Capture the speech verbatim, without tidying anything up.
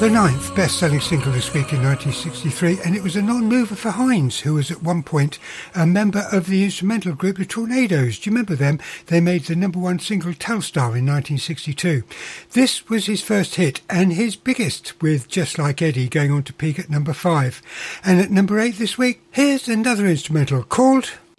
The ninth best-selling single this week in nineteen sixty-three, and it was a non-mover for Hines, who was at one point a member of the instrumental group The Tornadoes. Do you remember them? They made the number one single Telstar in nineteen sixty-two. This was his first hit and his biggest, with Just Like Eddie going on to peak at number five. And at number eight this week, here's another instrumental called